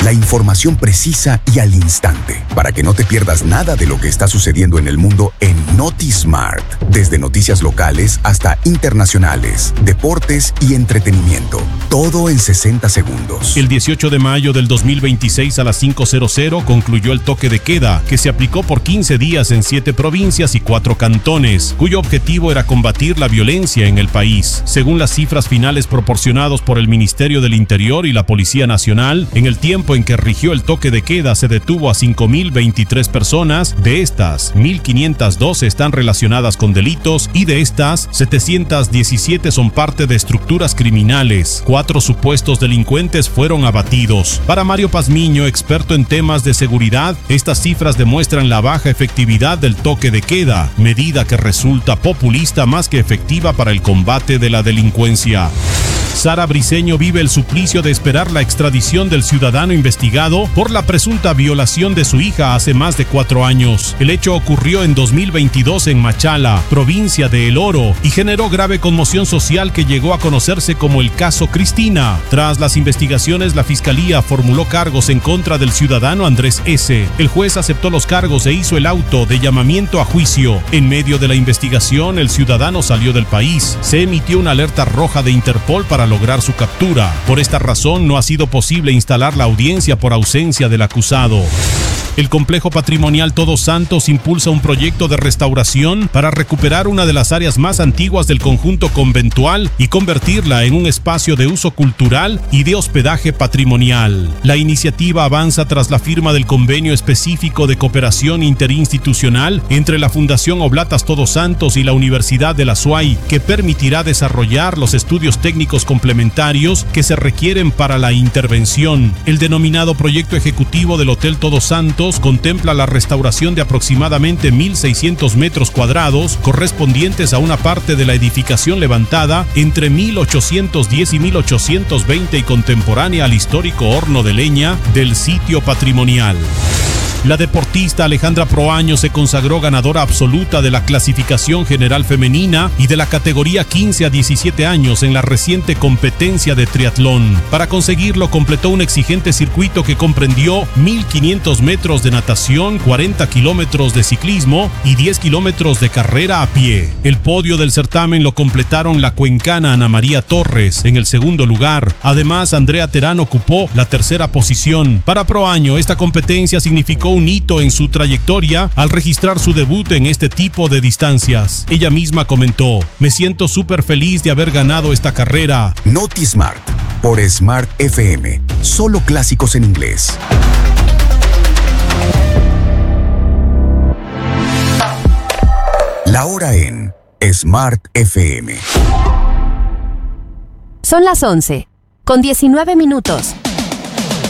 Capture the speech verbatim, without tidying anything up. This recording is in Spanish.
La información precisa y al instante, para que no te pierdas nada de lo que está sucediendo en el mundo en NotiSmart. Desde noticias locales hasta internacionales, deportes y entretenimiento. Todo en sesenta segundos. El dieciocho de mayo del dos mil veintiséis a las cinco cero cero concluyó el toque de queda, que se aplicó por quince días en siete provincias y cuatro cantones, cuyo objetivo era combatir la violencia en el país. Según las cifras finales proporcionadas por el Ministerio del Interior y la Policía Nacional, en el tiempo en que rigió el toque de queda se detuvo a cinco mil veintitrés personas. De estas, mil quinientas doce están relacionadas con delitos y de estas, setecientas diecisiete son parte de estructuras criminales. Cuatro supuestos delincuentes fueron abatidos. Para Mario Pazmiño, experto en temas de seguridad, estas cifras demuestran la baja efectividad del toque de queda, medida que resulta populista más que efectiva para el combate de la delincuencia. Sara Briceño vive el suplicio de esperar la extradición del ciudadano investigado por la presunta violación de su hija hace más de cuatro años. El hecho ocurrió en dos mil veintidós en Machala, provincia de El Oro, y generó grave conmoción social que llegó a conocerse como el caso Cristina. Tras las investigaciones, la Fiscalía formuló cargos en contra del ciudadano Andrés S. El juez aceptó los cargos e hizo el auto de llamamiento a juicio. En medio de la investigación, el ciudadano salió del país. Se emitió una alerta roja de Interpol para lograr su captura. Por esta razón no ha sido posible instalar la audiencia por ausencia del acusado. El complejo patrimonial Todos Santos impulsa un proyecto de restauración para recuperar una de las áreas más antiguas del conjunto conventual y convertirla en un espacio de uso cultural y de hospedaje patrimonial. La iniciativa avanza tras la firma del convenio específico de cooperación interinstitucional entre la Fundación Oblatas Todos Santos y la Universidad de la SUAY, que permitirá desarrollar los estudios técnicos complementarios que se requieren para la intervención. El denominado proyecto ejecutivo del Hotel Todos Santos contempla la restauración de aproximadamente mil seiscientos metros cuadrados correspondientes a una parte de la edificación levantada entre mil ochocientos diez y mil ochocientos veinte y contemporánea al histórico horno de leña del sitio patrimonial. La deportista Alejandra Proaño se consagró ganadora absoluta de la clasificación general femenina y de la categoría quince a diecisiete años en la reciente competencia de triatlón. Para conseguirlo, completó un exigente circuito que comprendió mil quinientos metros de natación, cuarenta kilómetros de ciclismo y diez kilómetros de carrera a pie. El podio del certamen lo completaron la cuencana Ana María Torres en el segundo lugar. Además, Andrea Terán ocupó la tercera posición. Para Proaño, esta competencia significó un hito en su trayectoria al registrar su debut en este tipo de distancias. Ella misma comentó: "Me siento súper feliz de haber ganado esta carrera". NotiSmart, por Smart F M. Solo clásicos en inglés. La hora en Smart F M. Son las once, con diecinueve minutos.